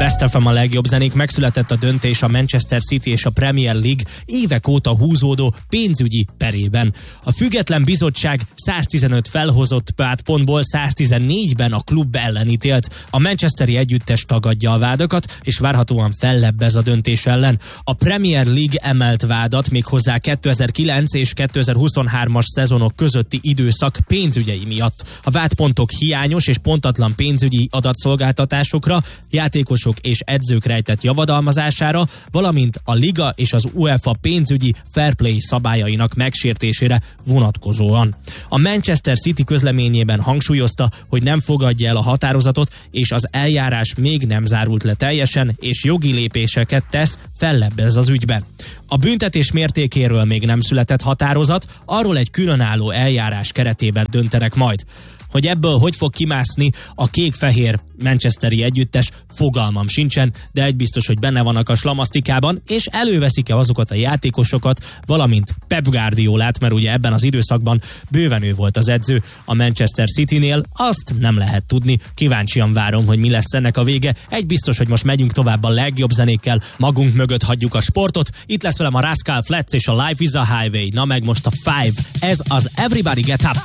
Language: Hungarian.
Best FM a legjobb zenék, megszületett a döntés a Manchester City és a Premier League évek óta húzódó pénzügyi perében. A független bizottság 115 felhozott pontból 114-ben a klub ellen ítélt. A manchesteri együttes tagadja a vádakat, és várhatóan fellebbez a döntés ellen. A Premier League emelt vádat méghozzá 2009 és 2023-as szezonok közötti időszak pénzügyei miatt. A vádpontok hiányos és pontatlan pénzügyi adatszolgáltatásokra, játékosok és edzők rejtett javadalmazására, valamint a liga és az UEFA pénzügyi fair play szabályainak megsértésére vonatkozóan. A Manchester City közleményében hangsúlyozta, hogy nem fogadja el a határozatot, és az eljárás még nem zárult le teljesen, és jogi lépéseket tesz, fellebbez az ügyben. A büntetés mértékéről még nem született határozat, arról egy különálló eljárás keretében döntenek majd. Hogy ebből hogy fog kimászni a kék-fehér manchesteri együttes, fogalmam sincsen, de egy biztos, hogy benne vannak a slamasztikában, és előveszik-e azokat a játékosokat, valamint Pep Guardiolát, mert ugye ebben az időszakban bőven ő volt az edző a Manchester Citynél, azt nem lehet tudni, kíváncsian várom, hogy mi lesz ennek a vége. Egy biztos, hogy most megyünk tovább a legjobb zenékkel, magunk mögött hagyjuk a sportot, itt lesz velem a Rascal Flatts és a Life is a Highway, na meg most a Five, ez az Everybody Get Up.